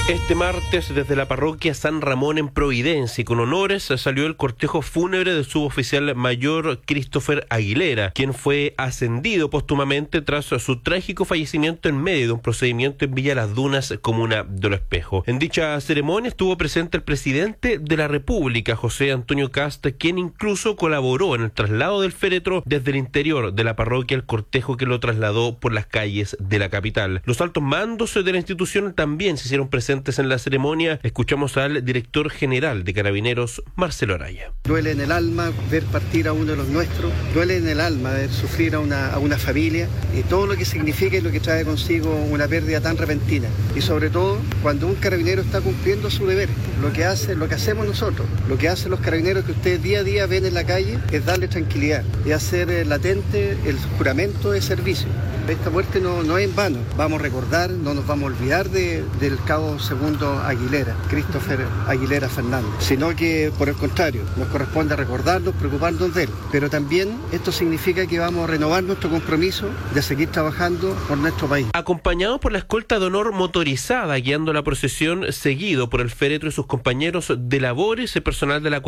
Este martes, desde la parroquia San Ramón en Providencia y con honores, salió el cortejo fúnebre del suboficial mayor Christopher Aguilera, quien fue ascendido póstumamente tras su trágico fallecimiento en medio de un procedimiento en Villa Las Dunas, comuna de Los Espejos. En dicha ceremonia estuvo presente el presidente de la República, José Antonio Kast, quien incluso colaboró en el traslado del féretro desde el interior de la parroquia al cortejo que lo trasladó por las calles de la capital. Los altos mandos de la institución también se hicieron presentes en la ceremonia. Escuchamos al director general de Carabineros, Marcelo Araya. Duele en el alma ver partir a uno de los nuestros, duele en el alma ver sufrir a una familia y todo lo que significa y lo que trae consigo una pérdida tan repentina. Y sobre todo cuando un carabinero está cumpliendo su deber, lo que hacemos nosotros, lo que hacen los carabineros que ustedes día a día ven en la calle es darle tranquilidad y hacer latente el juramento de servicio. Esta muerte no es en vano. Vamos a recordar, no nos vamos a olvidar del cabo segundo Aguilera, Christopher Aguilera Fernández, sino que por el contrario, nos corresponde recordarnos, preocuparnos de él. Pero también esto significa que vamos a renovar nuestro compromiso de seguir trabajando por nuestro país. Acompañado por la escolta de honor motorizada guiando la procesión, seguido por el féretro y sus compañeros de labores, el personal de la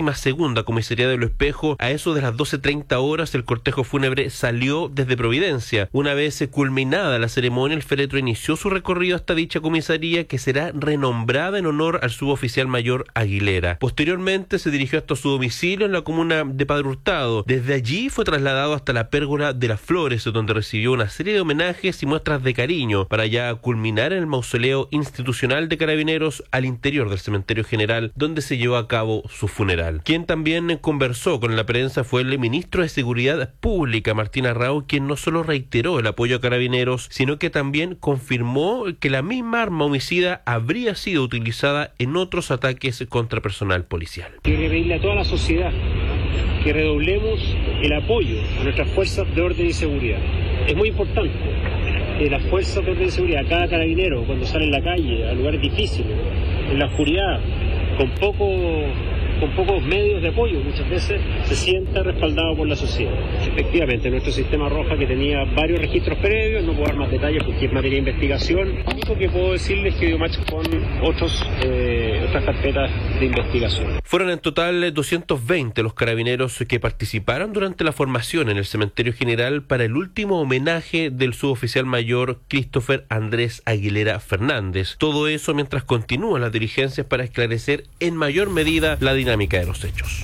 42ª Comisaría de Los Espejos, a eso de las 12:30 horas, el cortejo fúnebre salió desde Providencia. Una vez culminada la ceremonia, el féretro inició su recorrido hasta dicha comisaría, que será renombrada en honor al suboficial mayor Aguilera. Posteriormente se dirigió hasta su domicilio en la comuna de Padre Hurtado. Desde allí fue trasladado hasta la Pérgola de las Flores, donde recibió una serie de homenajes y muestras de cariño, para ya culminar en el mausoleo institucional de Carabineros al interior del cementerio general, donde se llevó a cabo su funeral. Quien también conversó con la prensa fue el ministro de Seguridad Pública, Martín Arrau, quien no solo reiteró el apoyo a Carabineros, sino que también confirmó que la misma arma homicida habría sido utilizada en otros ataques contra personal policial. Quiero pedirle a toda la sociedad que redoblemos el apoyo a nuestras fuerzas de orden y seguridad. Es muy importante que las fuerzas de orden y seguridad, cada carabinero, cuando sale en la calle, a lugares difíciles, en la oscuridad, con pocos medios de apoyo, muchas veces se sienta respaldado por la sociedad. Efectivamente, nuestro sistema Roja, que tenía varios registros previos, no puedo dar más detalles porque es materia de investigación. Lo único que puedo decirles es que dio match con otras carpetas de investigación. Fueron en total 220 los carabineros que participaron durante la formación en el cementerio general para el último homenaje del suboficial mayor Christopher Andrés Aguilera Fernández. Todo eso mientras continúan las diligencias para esclarecer en mayor medida la dinámica de los hechos.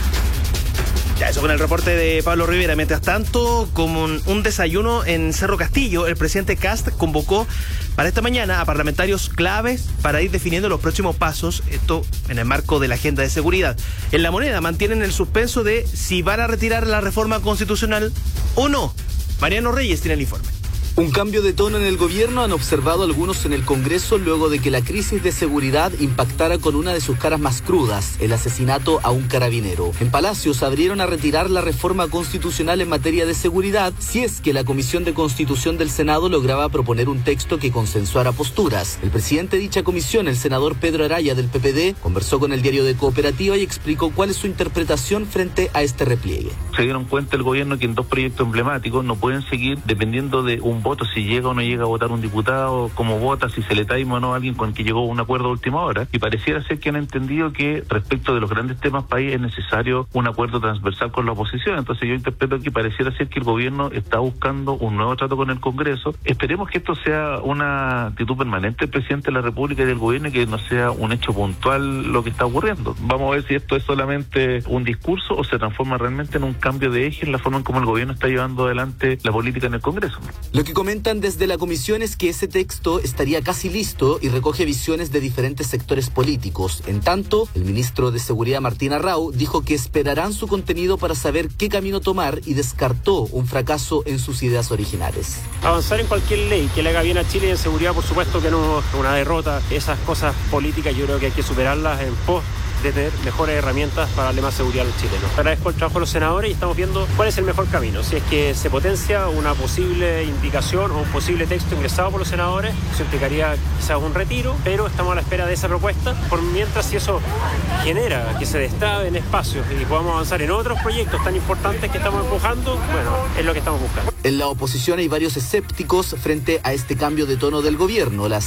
Ya, eso con el reporte de Pablo Rivera. Mientras tanto, como un desayuno en Cerro Castillo, el presidente Kast convocó para esta mañana a parlamentarios claves para ir definiendo los próximos pasos, esto en el marco de la agenda de seguridad. En La Moneda mantienen el suspenso de si van a retirar la reforma constitucional o no. Mariano Reyes tiene el informe. Un cambio de tono en el gobierno han observado algunos en el Congreso luego de que la crisis de seguridad impactara con una de sus caras más crudas, el asesinato a un carabinero. En Palacio se abrieron a retirar la reforma constitucional en materia de seguridad si es que la Comisión de Constitución del Senado lograba proponer un texto que consensuara posturas. El presidente de dicha comisión, el senador Pedro Araya del PPD, conversó con el diario de Cooperativa y explicó cuál es su interpretación frente a este repliegue. Se dieron cuenta el gobierno que en dos proyectos emblemáticos no pueden seguir dependiendo de un voto, si llega o no llega a votar un diputado, cómo vota, si se le taima o no a alguien con el que llegó a un acuerdo a última hora. Y pareciera ser que han entendido que respecto de los grandes temas país es necesario un acuerdo transversal con la oposición. Entonces yo interpreto que pareciera ser que el gobierno está buscando un nuevo trato con el Congreso. Esperemos que esto sea una actitud permanente del presidente de la República y del gobierno y que no sea un hecho puntual lo que está ocurriendo. Vamos a ver si esto es solamente un discurso o se transforma realmente en un cambio de eje en la forma en cómo el gobierno está llevando adelante la política en el Congreso. Lo que comentan desde la comisión es que ese texto estaría casi listo y recoge visiones de diferentes sectores políticos. En tanto, el ministro de Seguridad Martín Arrau dijo que esperarán su contenido para saber qué camino tomar y descartó un fracaso en sus ideas originales. Avanzar en cualquier ley que le haga bien a Chile y en seguridad, por supuesto que no es una derrota. Esas cosas políticas yo creo que hay que superarlas en pos de tener mejores herramientas para darle más seguridad a los chilenos. Agradezco el trabajo de los senadores y estamos viendo cuál es el mejor camino. Si es que se potencia una posible indicación o un posible texto ingresado por los senadores, eso implicaría quizás un retiro, pero estamos a la espera de esa propuesta. Por mientras, si eso genera que se destraben espacios y podamos avanzar en otros proyectos tan importantes que estamos empujando, bueno, es lo que estamos buscando. En la oposición hay varios escépticos frente a este cambio de tono del gobierno. La